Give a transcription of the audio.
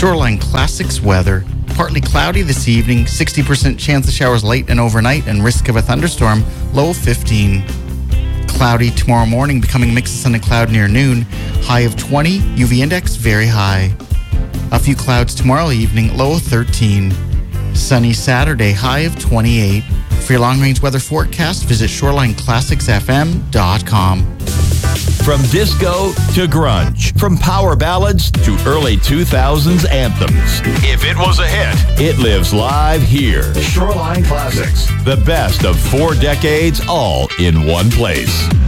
Shoreline Classics weather. Partly cloudy this evening, 60% chance of showers late and overnight, and risk of a thunderstorm, low of 15. Cloudy tomorrow morning, becoming mix of sun and cloud near noon, high of 20, UV index very high. A few clouds tomorrow evening, low of 13. Sunny Saturday, high of 28. For your long-range weather forecast, visit ShorelineClassicsFM.com. From disco to grunge, from power ballads to early 2000s anthems. If it was a hit, it lives live here. Shoreline Classics. The best of 4 decades, all in one place.